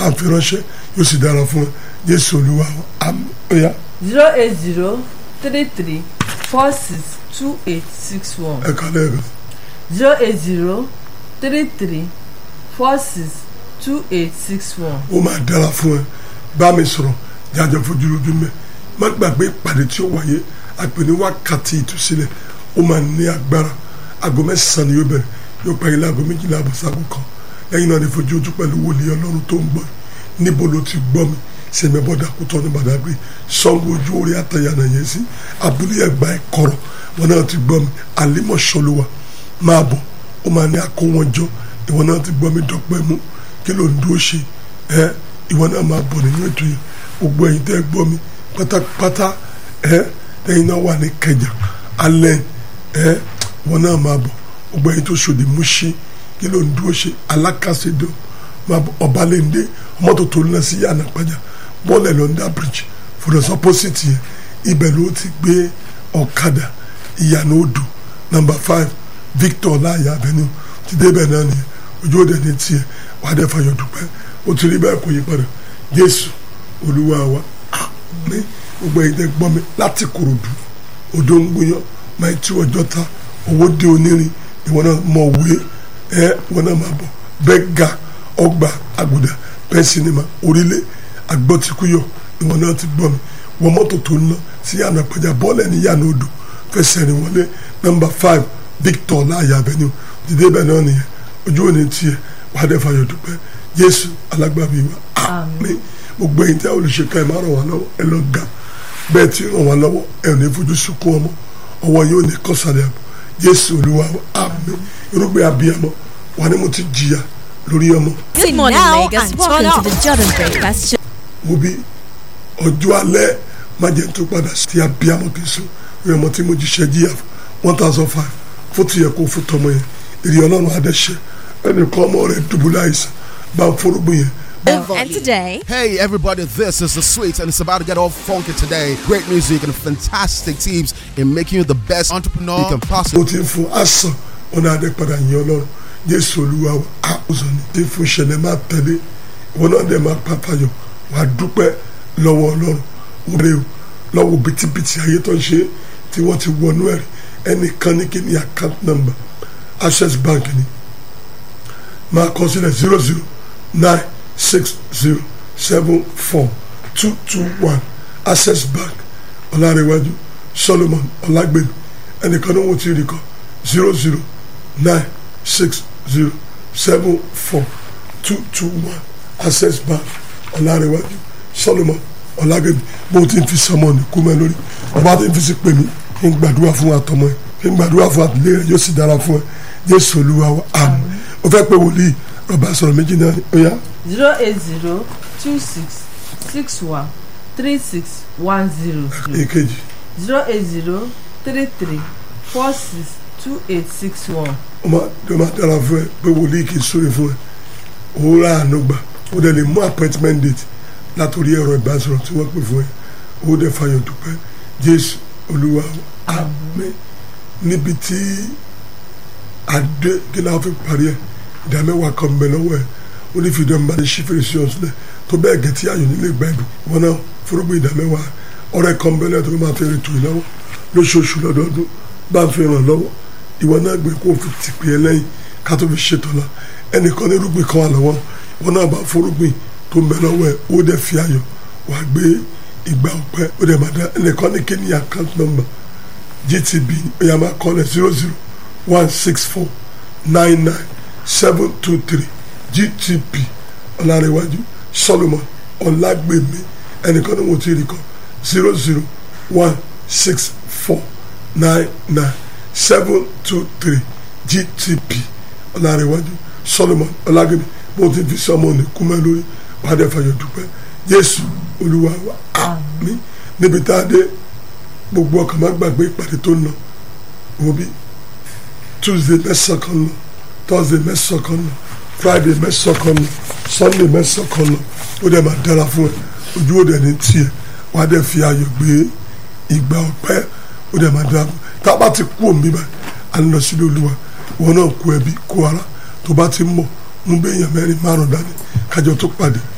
bá fi ránṣẹ́ yóò sì dára fún ẹ Jésù Olúwa àmín. 08033462861. ẹ kálẹ̀ rẹ̀. 08033462861. ó máa dára fún ẹ bá mi sọ̀rọ̀ jájọ fojúrojú mẹ́ má gbàgbé ìpàdé tí ó wáyé àpè ní wákàtí ìtúsílẹ̀ ó máa ní agbára aago 9 ni yóò bẹ̀rẹ̀ yóò parí láago 12 àbọ̀ságo kan lẹ́yìn náà ní fojú ojú pẹ̀lú wòlíì Ọlọ́run tó ń gbọ́ níbo ló ti gbọ́ mi sèmi bọ́dà kútọ́ ní Badagry Ṣàngó ojú orí àtàyànà yẹn sí abúlé Ẹ̀gbá Ìkọ̀rọ̀ wọn náà ti gbọ́ mi Àlímọ̀ṣọ́lùwà máa bọ̀ ó máa ní akó wọn jọ ìwọ náà ti gbọ́ mi dọ́pẹ́ mú kí ló ń dúró ṣe ìwọ náà máa bọ̀ nínú ètò yẹn gbogbo ẹ̀yin tẹ́ gbọ́ mi pátápátá ẹ̀yin náà wà ní Kẹjà alẹ́ ìwọ náà máa bọ̀ gbogbo ẹ̀yin tó ṣòdì Mùṣí kí ló ń dúró ṣe Alákàṣèdò máa bọ̀ Ọbalẹ́ndé mọ́tò tó ń lọ sí Yànà Pàjá bọ́ọ̀lù London bridge fúnra opposite yẹn ibẹ̀ ló ti gbé ọ̀kadà Ìyànà Odò number 5 Victor Láyà Avenue ti débẹ̀ náà nìyẹn ojú òde ní tiẹ̀ wà á dẹ̀ fàyọ̀ dúpẹ́ ó ti rí bẹ́ẹ̀ kò yí padà Jésù Olúwa wa àmín. gbogbo ẹ̀yin tẹ́ gbọ́ mi láti Kòròdú Odò ń gbóyàn máa tí Ọjọ́ta Owódé Onírin ìwọ náà mọ̀ wé ìwọ náà máa bọ̀ Bẹ́gà Ọgbà Àgùdà Pẹ́ńsínímà Orílẹ̀ Agbọ́tikúyọ̀ ìwọ náà ti gbọ́ mi wọ́n mọ́tò tó ń lọ sí Yànà Pàjá bọ́ọ̀lù ní Yànà Odò fẹsẹ̀ rìn wọlé number 5 Victor Láyà Avenue dídé bẹ́ẹ̀ náà nìyẹn ojú òní tiẹ̀ wà á dẹ̀ fàyọ̀ dúpẹ́ Jésù alágbàbí wa àmín. gbogbo ẹ̀yin tí a olùṣèkà ẹ̀ máa ràn wá lọ́wọ́ ẹ lọ ga bẹ́ẹ̀ tí ràn wá lọ́wọ́ ẹ ò ní fojú sunkún ọmọ ọwọ́ yóò ní kọ́sàlẹ̀ àbọ̀ Jésù Olúwa wa àmín. irúgbìn abiyamọ wà ní mo ti jìyà lórí ọmọ. Good morning, Lagos. Welcome to the Jordan Breakfast Show. mo bí ọjọ́ alẹ́ má jẹ́ tó padà sí abiyamọ kì í sùn ìrẹ̀mọ tí mo jíṣẹ́ jíyà 1005 fún ti yẹ kó fún tọmọ yẹn èrè Ọlọ́run adẹ́ṣẹ́ ẹnìkan ọmọ rẹ̀ dùbúlẹ̀ àìsàn bá ń forúgbìn yẹn. And today, hey everybody, this is The Sweet and it's about to get all funky today. Great music and fantastic tips in making you the best entrepreneur you can possibly. o ti fún asan ọ̀nà adẹ́padà yẹn Ọlọ́run Jésù Olúwa wa àkóso ni ti fún ìṣẹ̀lẹ̀ máa tẹ̀lé ìwọ náà dẹ̀ máa pàpàyọ̀ wà á dúpẹ́ lọ́wọ́ Ọlọ́run wọ́n rẹ̀ o lọ́wọ́ bìtìbìtì ayé tó ń ṣe tí wọ́n ti wọnú ẹ̀rí ẹnìkan ní kí ni account number Access Bank ni máa kọ sílẹ̀ 00960742221 Access Bank Ọlárẹ̀wájú Solomon Ọlágbèlú ẹnìkan ní wọ́n ti rí kọ 00960742221 Access Bank Ọlárẹ̀wájú Solomon Ọlágbèlú bó ti ń fi sọmọ ní kú mẹ́ lórí ọba tí ń fi sí pè mí kí n gbàdúrà fún àtọmọ ẹ kí n gbàdúrà fún àtìlẹ́ rẹ yóò sì dára fún ẹ Jésù Olúwa wa àmín. o fẹ́ pé wòlíì ọba sọ̀rọ̀ méjì náà ni ó yá. 08026613610. èkejì 08033462861. ó máa dára fún ẹ pé wòlíì kì í súre fún ẹ ó rà àánú gbà ó dẹ̀ lè mú appointment date látòrí ẹ̀rọ ìbánisọ̀rọ̀ tí wọ́n pè fún ẹ ó dẹ̀ fàyọ̀ dúpẹ́ Jésù Olúwa wa àmín. níbi tí adé kí náà fi parí ẹ ìdámẹ́wàá kan bẹ̀ lọ́wọ́ ẹ ó ní fìdí ọmọ bá ní ṣífèrè sí ọ̀sùn lẹ̀ tó bẹ́ẹ̀ gẹ̀ tí ayọ̀ nílé gba ìbò wọn náà fúrúgbìn ìdámẹ́wàá ọ̀rẹ́ kan bẹ̀ lẹ́yìn tó máa fi rìn tòun lọ́wọ́ lóṣooṣù lọ́dọọdún bá ń fi ràn lọ́wọ́ ìwọ náà gbé kó fi tìpé ẹ lẹ́yìn ká tó fi ṣètò la ẹnìkan ní irúgbìn kan wà lọ́wọ́ wọn náà bá fúrúgbìn tó ń bẹ lọ́wọ́ ẹ ó dẹ̀ fi ayọ̀ wà gbé ìgbà ọpẹ́ ó dẹ̀ máa dá ẹnìkan ní kíní account number GTB ó yá máa kọ́lẹ̀ 0016499 GTB Ọlárẹ̀wájú Solomon Ọlágbèmí ẹnìkan ní wọ́n ti rí kọ́ 0016499 GTB Ọlárẹ̀wájú Solomon Ọlágbèmí bó ti fi sọmọ ní kúmẹ́ lórí wàá dẹ̀ fàyọ̀ dúpẹ́ Jésù Olúwa wa àmín. níbi tá a dé gbogbo ọkàn má gbàgbé ìpàdé tó ń lọ wò bí Tuesday mẹ́sàn-án kan lọ Thursday mẹ́sàn-án kan lọ Friday mẹ́sàn-án kan lọ Sunday mẹ́sàn-án kan lọ ó dẹ̀ máa dára fún ẹ ojú ó dẹ̀ ní tiẹ̀ wà á dẹ̀ fi ayọ̀ gbé ìgbà ọpẹ́ ó dẹ̀ máa dára fún ẹ tá a bá ti kú òmí báyìí à ń lọ sílé Olúwa wọn náà kó ẹbí kó ara tó bá ti mọ̀ mú bẹ́ẹ̀ yàn mẹ́rin márùn-ún dání kájọ tó pàdé